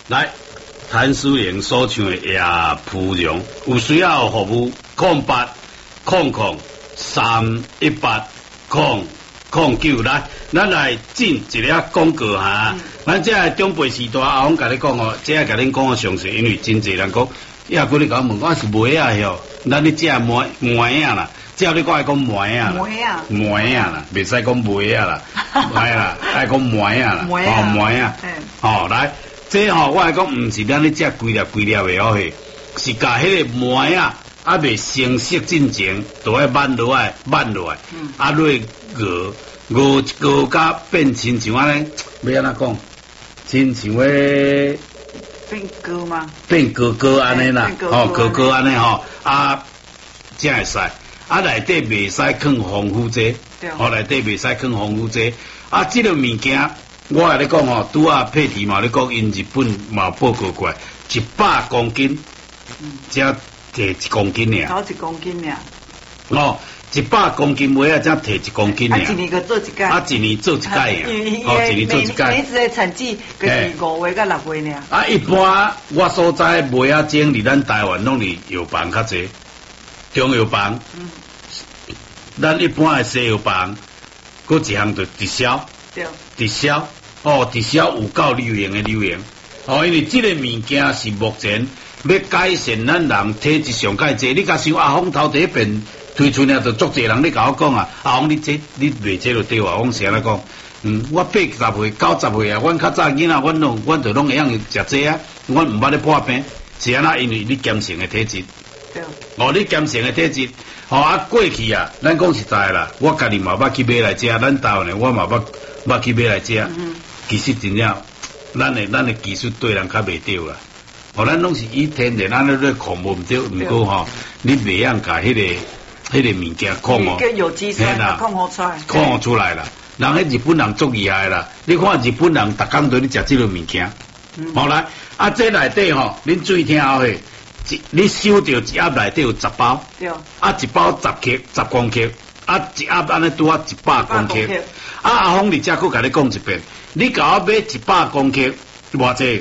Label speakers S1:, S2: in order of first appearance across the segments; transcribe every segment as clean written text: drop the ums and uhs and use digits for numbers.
S1: 来，谭书玲所唱的《夜蒲蓉》，有需要服务0800318009来，咱来进一粒广告哈。咱这个中辈时代，阿翁甲你讲哦，这个甲恁讲详细，因为真侪人讲，也过你甲我问，我是梅啊哟，咱你这梅啊啦，只要你讲爱讲梅啊啦，梅啊啦，袂使讲梅啊啦，係啦，愛講梅啊啦，哦梅啊，哦來，這吼我來講，唔是咱你食規粒的哦嘿，是甲迄個梅啊，啊未成熟進前，就愛慢落來，啊落熬甲變親像安尼，要安怎講？親像迄
S2: 變膏嗎？
S1: 變膏安尼啦，哦膏安尼吼，啊，才會使。啊，內底袂使放防腐劑，內底袂使放防腐劑。啊，這個物件，我甲你講吼，拄啊配題嘛，你講因日本嘛報告過來，100公斤，才摕1公斤爾。
S2: 少1公斤爾。
S1: 哦，100公斤梅啊，才摕1公斤爾。
S2: 一年個做一屆。
S1: 一年做一屆爾。
S2: 哦，一年做一屆。每一次的產季就是5月到6月爾。
S1: 啊，一般我所知梅啊種佇咱台灣攏是藥房較濟。中藥房，咱一般的西藥房，佫一項就直銷，直銷，哦，直銷有夠流行，哦，因為這個物件是目前要改善咱人體質上介濟。你甲想阿峰頭第一遍推出呢，就足濟人你甲我講啊，阿峰你賣這就對啊，我是安尼講，我80歲、90歲啊，阮較早囡仔，阮就攏會用食這啊，阮唔捌咧破病，是安那，因為你健成嘅體質。哦，你健成嘅體質，哦啊過去啊，咱講實在啦，我家己嘛捌去買來食，咱台灣嘅我嘛捌去買來食，其實真正，咱嘅技術對人較袂對啦，哦，咱攏是以天然安尼咧控無唔對，毋過吼，你袂用甲迄個物件控哦，
S2: 有機酸啊，
S1: 控出來啦，人迄日本人足厲害啦，你看日本人逐工都咧食這個物件，好來，啊這內底吼，恁注意聽好嘿。你收到一盒內底有10包，啊一包10公克，啊一盒安尼拄啊100公克，啊阿峰你則佫甲你講一遍，你甲我買100公克，偌濟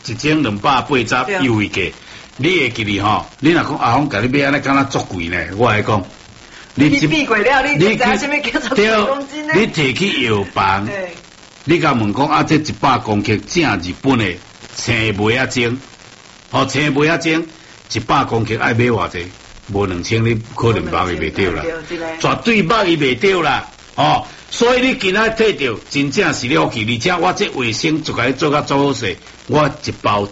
S1: 1280優惠價，你會記哩吼？你若講阿峰甲你買安尼敢若足貴呢？我來講，
S2: 你比過了，你知啥物叫做1公斤呢？
S1: 你摕去藥房，你甲問講啊，這100公克正日本的青梅啊精，哦青梅啊精。100公克愛買偌濟，無2000你可能買伊袂到啦，絕對買伊袂到啦，哦，所以你今仔摕到真正是了不起，而且我這衛生就甲你做甲足好勢，我一包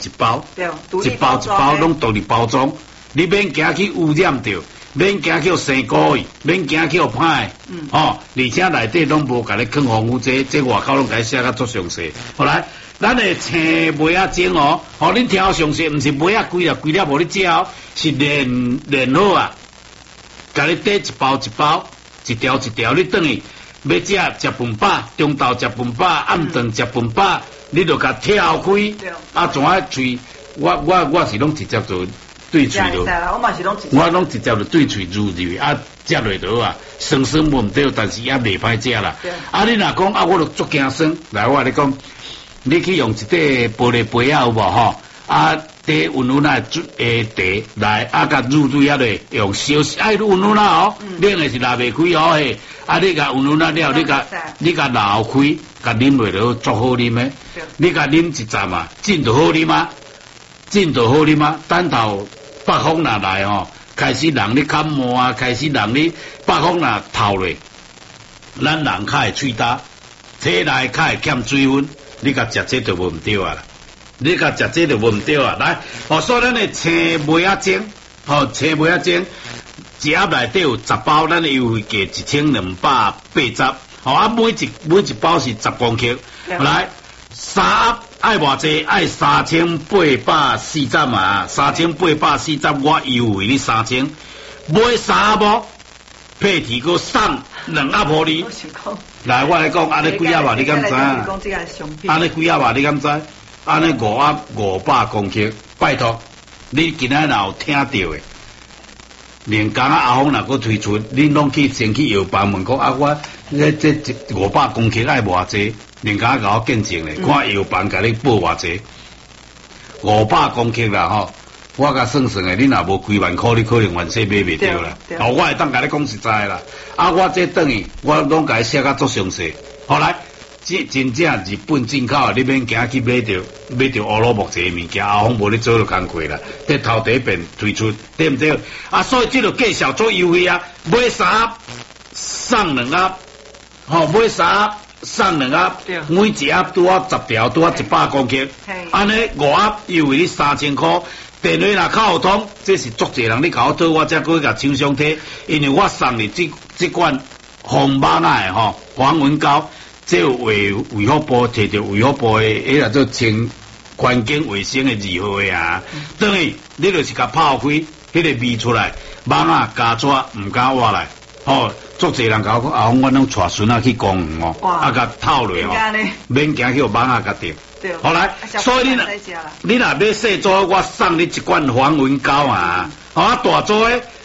S1: 攏獨立包裝，你免驚去污染掉，免驚去生膏去，免驚去歹，哦，而且內底攏無甲你放防腐劑，這外口攏甲你寫甲足詳細，好來。咱的青梅啊精哦，哦，恁聽詳細，毋是梅啊規粒無你食哦，是煉好啊，甲你底一包，一條，你等於要食飯飽，中晝食飯飽，暗頓食飯飽，你就甲挑開，啊，怎啊喙，我是攏直接就對喙咯，我攏直接就對喙入去，啊，食落到啊，酸無毋對，但是也袂歹食啦，啊，你若講啊，我就足驚酸，來我你講。你去用一塊玻璃杯啊，有無吼？啊，底溫啊茶來，啊，甲入水啊咧，用小愛溫啊哦，冷誒是拉袂開哦嘿。啊，你甲溫啊了，你甲撈開，甲啉落就足好啉誒。你甲啉一站啊，真就好啉啊，等頭北風若來吼，開始人你感冒啊，開始人你北風若透咧，咱人較會喙焦，體內較會欠水分。你甲食這就無毋對啊啦！來，哦，所以咱的青梅啊精，青梅啊精，一盒內底有10包，咱的優惠價1280，啊，每一包是10公克，來3盒愛偌濟，愛3840嘛，3840我優惠你3000，買3盒配提個送2盒互你。來，我來講，安尼幾盒啊？你敢知？安尼幾盒啊？你敢知？安尼5盒500公克，拜託，你今仔若有聽到嘅，連剛阿峰若佫推出，你攏去先去藥房問講啊，我這500公克愛偌濟，連剛甲我見證咧，看藥房甲你報偌濟， 500公克啦吼。我甲算算诶，你若无几万块，你可能原世买袂着啦。哦，我会当甲你讲实在啦。啊，我这等于我拢甲伊写甲足详细。后来，真正日本进口，你免惊去买着乌鲁木齐物件，阿方无咧做着工课啦。这头第一遍推出，对毋对？啊，所以这个介绍做优惠啊，买3盒送2盒，吼，买3盒送2盒，每一盒拄啊10条，拄啊100公克，安尼5盒优惠你3000块。电话若靠通，这是足侪人你甲我讨，我才过去甲厂商摕，因为我送你这款红马奶吼黄文膏，这有卫福部摕着卫福部的，迄个做清环境卫生的2号的啊，等于你就是甲泡开，迄个味出来，网啊加纸唔敢挖来，吼，足侪人甲我讲，啊，我拢带孙仔去公园哦，啊甲套落哦，免惊去网啊甲掉。好来，所以你若买细组，我送你一罐黄文膏啊，啊大组的